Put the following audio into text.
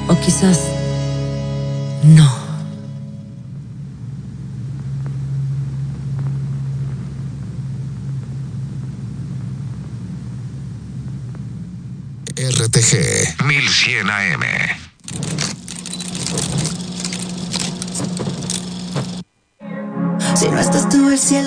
O quizás no. RTG 1100 AM. Si no estás tú, el cielo